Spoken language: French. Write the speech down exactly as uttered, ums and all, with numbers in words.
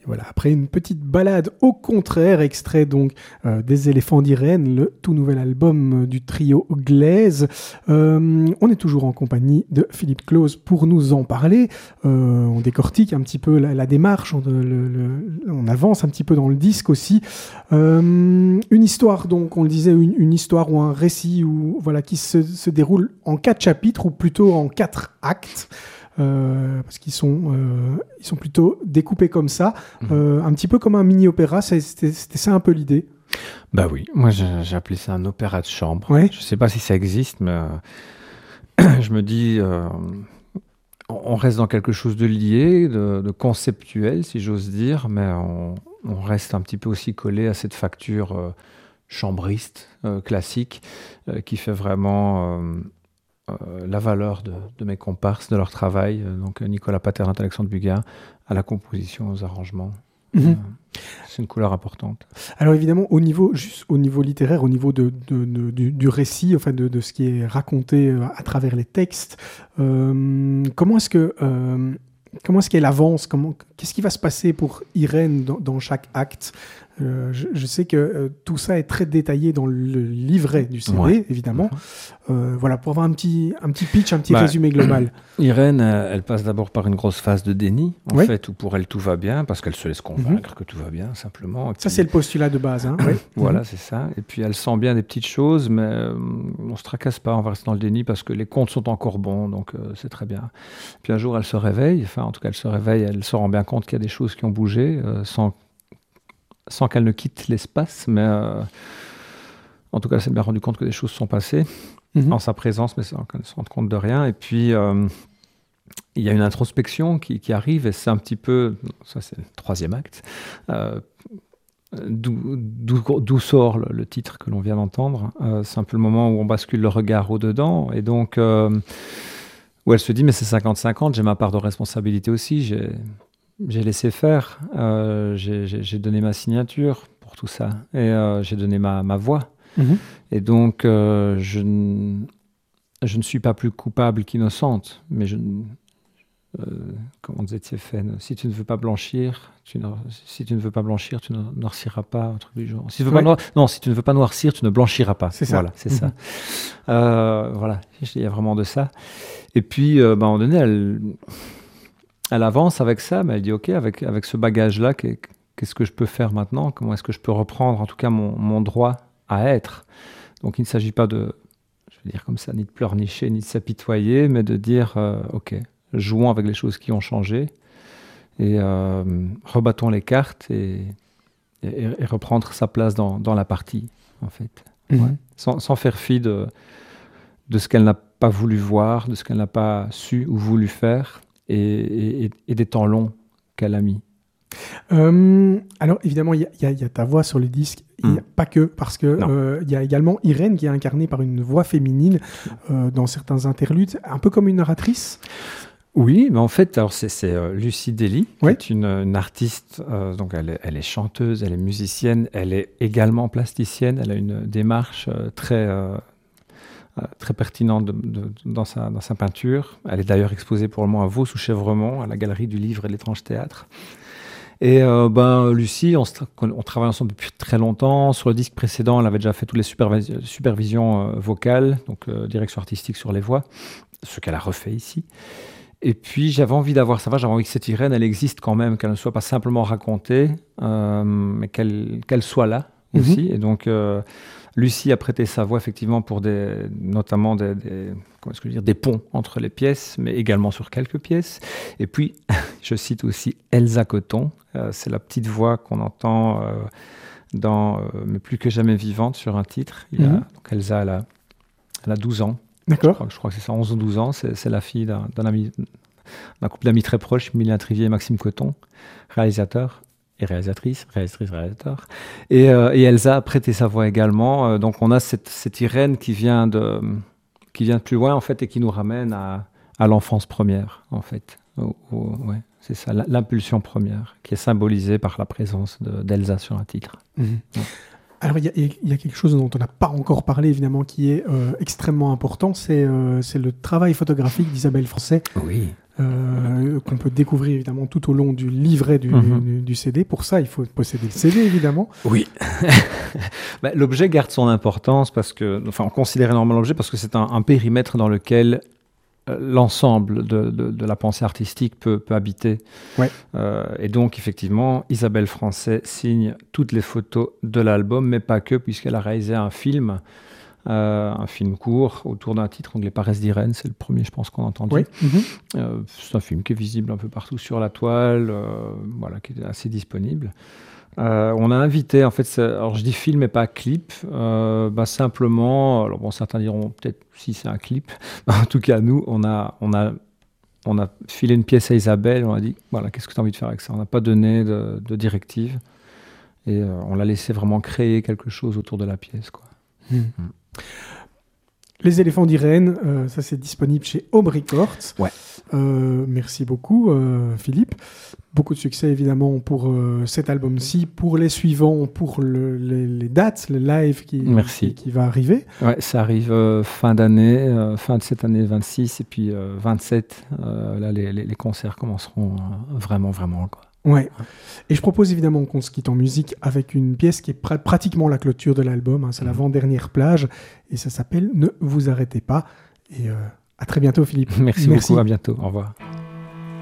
Voilà, après une petite balade au contraire, extrait donc euh, des Éléphants d'Irène, le tout nouvel album du trio Glaise. Euh, on est toujours en compagnie de Philippe Claus pour nous en parler. Euh, on décortique un petit peu la, la démarche, on, le, le, on avance un petit peu dans le disque aussi. Euh, une histoire, donc on le disait, une, une histoire ou un récit où, voilà, qui se, se déroule en quatre chapitres ou plutôt en quatre actes. Euh, parce qu'ils sont, euh, ils sont plutôt découpés comme ça, mmh. euh, un petit peu comme un mini-opéra, c'était, c'était ça un peu l'idée. Bah oui, moi j'ai, j'ai appelé ça un opéra de chambre. Ouais. Je sais pas si ça existe, mais euh, je me dis, euh, on reste dans quelque chose de lié, de, de conceptuel, si j'ose dire, mais on, on reste un petit peu aussi collé à cette facture euh, chambriste, euh, classique, euh, qui fait vraiment... Euh, Euh, la valeur de, de mes comparses, de leur travail, euh, donc Nicolas Paterin, Alexandre Buguin, à la composition, aux arrangements. Mmh. Euh, c'est une couleur importante. Alors évidemment, au niveau, juste au niveau littéraire, au niveau de, de, de, du, du récit, enfin de, de ce qui est raconté à travers les textes, euh, comment est-ce que... Euh, Comment est-ce qu'elle avance? Comment, qu'est-ce qui va se passer pour Irène dans, dans chaque acte? euh, je, je sais que euh, tout ça est très détaillé dans le livret du C D, ouais. évidemment. Mm-hmm. Euh, voilà, pour avoir un petit, un petit pitch, un petit bah, résumé global. Irène, elle passe d'abord par une grosse phase de déni, en oui. fait, où pour elle tout va bien, parce qu'elle se laisse convaincre mm-hmm. que tout va bien, simplement. Ça, puis... c'est le postulat de base. Hein. oui. Voilà, mm-hmm. c'est ça. Et puis elle sent bien des petites choses, mais euh, on ne se tracasse pas, on va rester dans le déni, parce que les comptes sont encore bons, donc euh, c'est très bien. Puis un jour, elle se réveille, enfin, en tout cas, elle se réveille, elle se rend bien compte qu'il y a des choses qui ont bougé, euh, sans, sans qu'elle ne quitte l'espace, mais euh, en tout cas, elle s'est bien rendu compte que des choses sont passées mm-hmm. en sa présence, mais sans qu'elle ne se rende compte de rien. Et puis, euh, il y a une introspection qui, qui arrive, et c'est un petit peu, ça c'est le troisième acte, euh, d'où, d'où, d'où sort le, le titre que l'on vient d'entendre. Euh, c'est un peu le moment où on bascule le regard au-dedans, et donc... Euh, où elle se dit, mais c'est cinquante cinquante, j'ai ma part de responsabilité aussi, j'ai, j'ai laissé faire, euh, j'ai, j'ai, j'ai donné ma signature pour tout ça, et euh, j'ai donné ma, ma voix. Mm-hmm. Et donc, euh, je, n- je ne suis pas plus coupable qu'innocente, mais je... Euh, comment disait Thiéphène, si tu ne veux pas blanchir, tu ne, si tu ne veux pas blanchir, tu ne noirciras pas, un truc du genre. Si tu veux ouais. pas noir, non, si tu ne veux pas noircir, tu ne blanchiras pas. C'est ça. Voilà, c'est mm-hmm. ça. Euh, voilà, il y a vraiment de ça. Et puis, euh, bah, à un moment donné, elle, elle avance avec ça, mais elle dit, OK, avec, avec ce bagage-là, qu'est-ce que je peux faire maintenant? Comment est-ce que je peux reprendre, en tout cas, mon, mon droit à être? Donc, il ne s'agit pas de, je veux dire comme ça, ni de pleurnicher, ni de s'apitoyer, mais de dire, euh, OK, jouons avec les choses qui ont changé et euh, rebattons les cartes et, et, et reprendre sa place dans, dans la partie, en fait. Mmh. Ouais. Sans, sans faire fi de, de ce qu'elle n'a pas voulu voir, de ce qu'elle n'a pas su ou voulu faire, et, et, et des temps longs qu'elle a mis. Euh, alors évidemment, il y, y, y a ta voix sur le disque, il n'y a pas que, parce qu'il euh, y a également Irène qui est incarnée par une voix féminine euh, dans certains interludes, un peu comme une narratrice. Oui, mais en fait, alors c'est, c'est euh, Lucie Dely, ouais. qui est une, une artiste, euh, donc elle est, elle est chanteuse, elle est musicienne, elle est également plasticienne, elle a une démarche euh, très... Euh, très pertinente de, de, dans, sa, dans sa peinture. Elle est d'ailleurs exposée pour le moment à Vaux sous Chèvremont, à la Galerie du Livre et de l'Étrange Théâtre. Et euh, ben, Lucie, on, on travaille ensemble depuis très longtemps. Sur le disque précédent, elle avait déjà fait toutes les supervis- supervisions euh, vocales, donc euh, direction artistique sur les voix, ce qu'elle a refait ici. Et puis j'avais envie d'avoir ça, va, j'avais envie que cette Irène, elle existe quand même, qu'elle ne soit pas simplement racontée, euh, mais qu'elle, qu'elle soit là mm-hmm. aussi. Et donc... Euh, Lucie a prêté sa voix effectivement pour des, notamment des, des, comment est-ce que je veux dire, des ponts entre les pièces, mais également sur quelques pièces. Et puis, je cite aussi Elsa Coton, euh, c'est la petite voix qu'on entend euh, dans euh, Mais plus que jamais vivante sur un titre. Il mm-hmm. a, donc Elsa, elle a, elle a douze ans. D'accord. Je crois, je crois que c'est ça, onze ou douze ans. C'est, c'est la fille d'un, d'un, ami, d'un couple d'amis très proches, Mylène Trivier et Maxime Coton, réalisateur. Et réalisatrice, réalisatrice, réalisateur. Et, euh, et Elsa a prêté sa voix également. Euh, donc on a cette, cette Irène qui vient, de, qui vient de plus loin, en fait, et qui nous ramène à, à l'enfance première, en fait. Au, au, ouais, c'est ça, l'impulsion première, qui est symbolisée par la présence de, d'Elsa sur un titre. Mmh. Ouais. Alors, il y, y a quelque chose dont on n'a pas encore parlé, évidemment, qui est euh, extrêmement important, c'est, euh, c'est le travail photographique d'Isabelle Francet. Oui. Euh, qu'on peut découvrir, évidemment, tout au long du livret du, mm-hmm. du, du C D. Pour ça, il faut posséder le C D, évidemment. Oui. bah, l'objet garde son importance, parce que, enfin, on considère énormément l'objet parce que c'est un, un périmètre dans lequel l'ensemble de, de, de la pensée artistique peut, peut habiter. Ouais. Euh, et donc, effectivement, Isabelle Francet signe toutes les photos de l'album, mais pas que, puisqu'elle a réalisé un film, euh, un film court, autour d'un titre anglais, Paresse d'Irène, c'est le premier, je pense, qu'on a entendu. Ouais. Mm-hmm. Euh, c'est un film qui est visible un peu partout sur la toile, euh, voilà, qui est assez disponible. Euh, on a invité, en fait, alors je dis film et pas clip, euh, bah simplement, alors bon, certains diront peut-être si c'est un clip, en tout cas nous, on a, on a, on a filé une pièce à Isabelle, on a dit, voilà, qu'est-ce que tu as envie de faire avec ça ? On n'a pas donné de, de directive, et euh, on l'a laissé vraiment créer quelque chose autour de la pièce, quoi. Mmh. Mmh. Les éléphants d'Irène, euh, ça c'est disponible chez Home Records. Ouais. Euh, merci beaucoup euh, Philippe. Beaucoup de succès évidemment pour euh, cet album-ci, pour les suivants, pour le, les, les dates, le live qui, qui, qui va arriver. Ouais, ça arrive euh, fin d'année, euh, fin de cette année vingt-six et puis euh, vingt-sept. Euh, là, les, les, les concerts commenceront euh, vraiment, vraiment, quoi. Ouais. Et je propose évidemment qu'on se quitte en musique avec une pièce qui est pr- pratiquement la clôture de l'album. Hein, c'est mmh. l'avant-dernière plage et ça s'appelle Ne vous arrêtez pas. Et euh, à très bientôt, Philippe. Merci, Merci beaucoup. À bientôt. Au revoir.